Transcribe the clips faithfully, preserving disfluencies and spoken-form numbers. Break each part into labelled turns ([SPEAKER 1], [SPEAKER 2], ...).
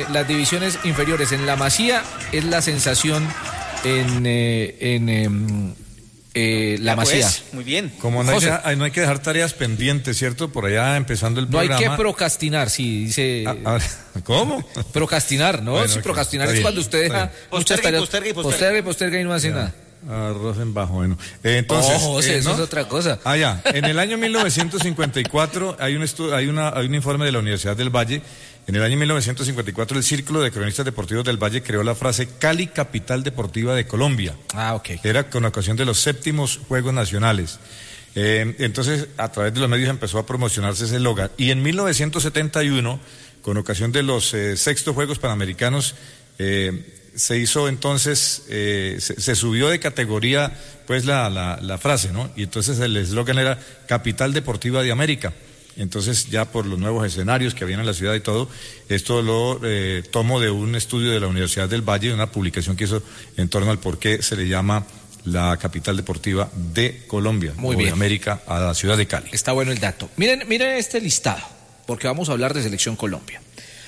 [SPEAKER 1] las divisiones inferiores. En la Masía es la sensación en, eh, en eh, eh, la Masía.
[SPEAKER 2] Pues, muy bien.
[SPEAKER 3] Como no hay, que, no hay que dejar tareas pendientes, ¿cierto? Por allá empezando el programa.
[SPEAKER 1] No hay que procrastinar, sí, dice...
[SPEAKER 3] Ah, ah, ¿cómo?
[SPEAKER 1] Procrastinar, ¿no?
[SPEAKER 3] Bueno,
[SPEAKER 1] sí,
[SPEAKER 3] okay,
[SPEAKER 1] procrastinar es cuando usted deja muchas tareas.
[SPEAKER 2] Posterga y posterga.
[SPEAKER 1] Posterga y posterga y no hace ya. nada.
[SPEAKER 3] Arroz en bajo, bueno. Eh, entonces,
[SPEAKER 1] oh, José,
[SPEAKER 3] eh,
[SPEAKER 1] eso
[SPEAKER 3] ¿no?
[SPEAKER 1] es otra cosa.
[SPEAKER 3] Ah, ya. En el año mil novecientos cincuenta y cuatro hay un, estu hay, una, hay un informe de la Universidad del Valle. En el año mil novecientos cincuenta y cuatro el Círculo de Cronistas Deportivos del Valle creó la frase Cali, capital deportiva de Colombia.
[SPEAKER 1] Ah, ok.
[SPEAKER 3] Era con ocasión de los séptimos Juegos Nacionales. Eh, entonces, a través de los medios empezó a promocionarse ese eslogan. Y en mil novecientos setenta y uno, con ocasión de los eh, sextos Juegos Panamericanos, eh, se hizo entonces, eh, se, se subió de categoría pues la, la, la frase, ¿no? Y entonces el eslogan era Capital Deportiva de América. Entonces ya por los nuevos escenarios que habían en la ciudad y todo, esto lo eh, tomo de un estudio de la Universidad del Valle, de una publicación que hizo en torno al por qué se le llama la capital deportiva de Colombia,
[SPEAKER 1] Muy
[SPEAKER 3] o
[SPEAKER 1] bien.
[SPEAKER 3] de América, a la ciudad de Cali.
[SPEAKER 1] Está bueno el dato. Miren, miren este listado, porque vamos a hablar de Selección Colombia.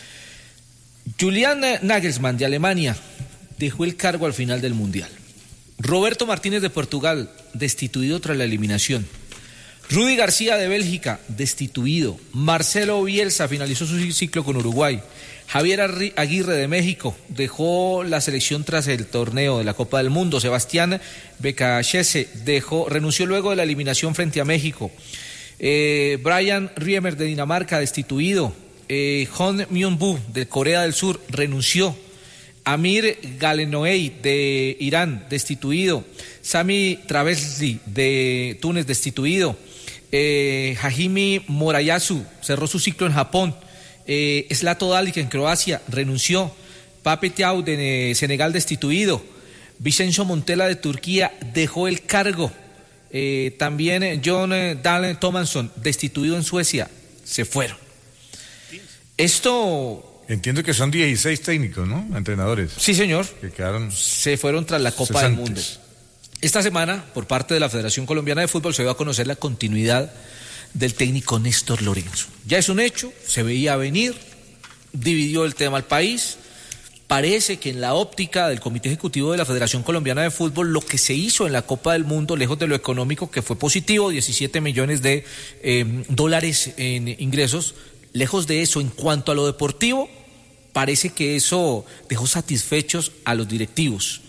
[SPEAKER 1] Julian Nagelsmann de Alemania dejó el cargo al final del Mundial. Roberto Martínez de Portugal, destituido tras la eliminación. Rudy García de Bélgica, destituido. Marcelo Bielsa finalizó su ciclo con Uruguay. Javier Aguirre de México dejó la selección tras el torneo de la Copa del Mundo. Sebastián Becachese dejó, renunció luego de la eliminación frente a México. Eh, Brian Riemer de Dinamarca, destituido. Eh, Hon Myung-bu de Corea del Sur renunció. Amir Galenoei de Irán, destituido. Sami Travesli de Túnez, destituido. Eh, Hajimi Morayasu cerró su ciclo en Japón. Eh, Zlato Dalic en Croacia renunció. Pape Thiaw de Senegal, destituido. Vicenzo Montella de Turquía dejó el cargo. Eh, también John Dahl Tomasson, destituido en Suecia, se fueron. Esto...
[SPEAKER 3] Entiendo que son dieciséis técnicos, ¿no? Entrenadores.
[SPEAKER 1] Sí, señor.
[SPEAKER 3] Que quedaron...
[SPEAKER 1] Se fueron tras la Copa
[SPEAKER 3] cesantes.
[SPEAKER 1] del Mundo. Esta semana, por parte de la Federación Colombiana de Fútbol, se dio a conocer la continuidad del técnico Néstor Lorenzo. Ya es un hecho, se veía venir, dividió el tema al país. Parece que en la óptica del Comité Ejecutivo de la Federación Colombiana de Fútbol, lo que se hizo en la Copa del Mundo, lejos de lo económico, que fue positivo, diecisiete millones de eh, dólares en ingresos, lejos de eso, en cuanto a lo deportivo, parece que eso dejó satisfechos a los directivos.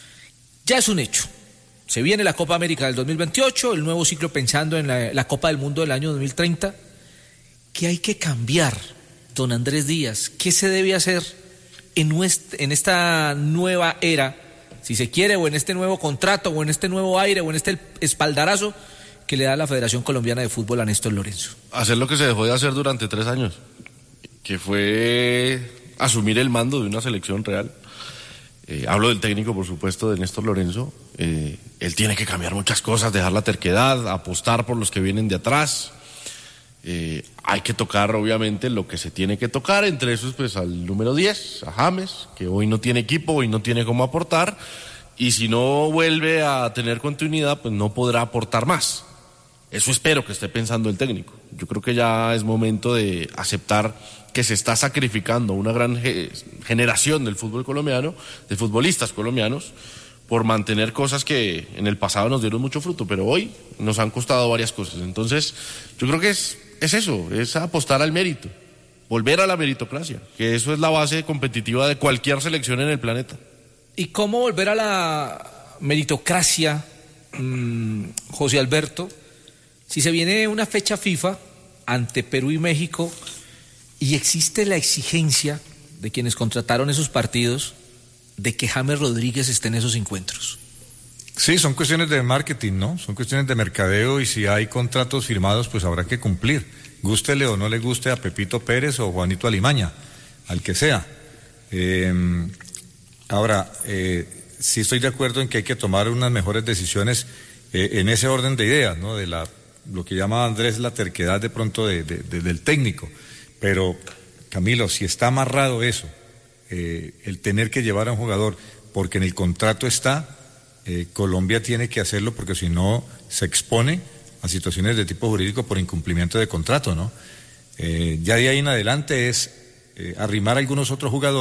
[SPEAKER 1] Ya es un hecho. Se viene la Copa América del dos mil veintiocho, el nuevo ciclo pensando en la, la Copa del Mundo del año dos mil treinta. ¿Qué hay que cambiar, don Andrés Díaz? ¿Qué se debe hacer en, nuestra, en esta nueva era, si se quiere, o en este nuevo contrato, o en este nuevo aire, o en este espaldarazo que le da la Federación Colombiana de Fútbol a Néstor Lorenzo?
[SPEAKER 4] Hacer lo que se dejó de hacer durante tres años, que fue asumir el mando de una selección real. Eh, hablo del técnico, por supuesto, de Néstor Lorenzo. Eh, él tiene que cambiar muchas cosas, dejar la terquedad, apostar por los que vienen de atrás. Eh, hay que tocar, obviamente, lo que se tiene que tocar, entre esos, pues, al número diez, a James, que hoy no tiene equipo, hoy no tiene cómo aportar, y si no vuelve a tener continuidad, pues no podrá aportar más. Eso espero que esté pensando el técnico. Yo creo que ya es momento de aceptar que se está sacrificando una gran ge- generación del fútbol colombiano, de futbolistas colombianos, por mantener cosas que en el pasado nos dieron mucho fruto, pero hoy nos han costado varias cosas. Entonces, yo creo que es, es eso, es apostar al mérito, volver a la meritocracia, que eso es la base competitiva de cualquier selección en el planeta.
[SPEAKER 1] ¿Y cómo volver a la meritocracia, mmm, José Alberto, si se viene una fecha FIFA ante Perú y México y existe la exigencia de quienes contrataron esos partidos de que James Rodríguez esté en esos encuentros?
[SPEAKER 3] Sí, son cuestiones de marketing, ¿no? Son cuestiones de mercadeo, y si hay contratos firmados, pues habrá que cumplir. Gústele o no le guste a Pepito Pérez o Juanito Alimaña, al que sea. Eh, ahora, eh, sí estoy de acuerdo en que hay que tomar unas mejores decisiones eh, en ese orden de ideas, ¿no? De la, lo que llama Andrés la terquedad de pronto de, de, de, del técnico. Pero, Camilo, si está amarrado eso, eh, el tener que llevar a un jugador, porque en el contrato está, eh, Colombia tiene que hacerlo, porque si no se expone a situaciones de tipo jurídico por incumplimiento de contrato, ¿no? Eh, ya de ahí en adelante es eh, arrimar a algunos otros jugadores